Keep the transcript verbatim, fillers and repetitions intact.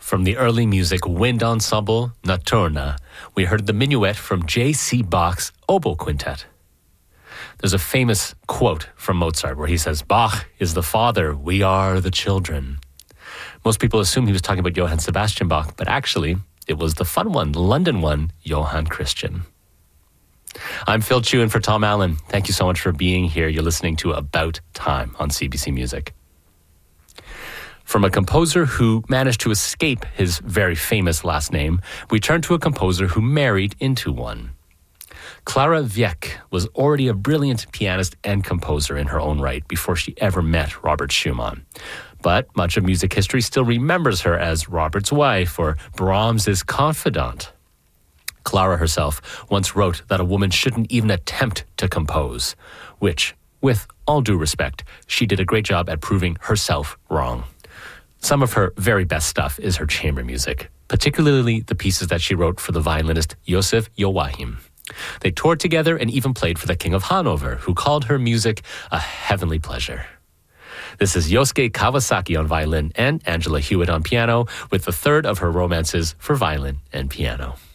from the early music wind ensemble Notturna, we heard the minuet from J C Bach's Oboe Quintet. There's a famous quote from Mozart where he says, "Bach is the father, we are the children." Most people assume he was talking about Johann Sebastian Bach, but actually, it was the fun one, the London one, Johann Christian. I'm Phil Chu in for Tom Allen. Thank you so much for being here. You're listening to About Time on C B C Music. From a composer who managed to escape his very famous last name, we turn to a composer who married into one. Clara Wieck was already a brilliant pianist and composer in her own right before she ever met Robert Schumann. But much of music history still remembers her as Robert's wife or Brahms's confidant. Clara herself once wrote that a woman shouldn't even attempt to compose, which, with all due respect, she did a great job at proving herself wrong. Some of her very best stuff is her chamber music, particularly the pieces that she wrote for the violinist Josef Joachim. They toured together and even played for the King of Hanover, who called her music a heavenly pleasure. This is Yosuke Kawasaki on violin and Angela Hewitt on piano, with the third of her romances for violin and piano.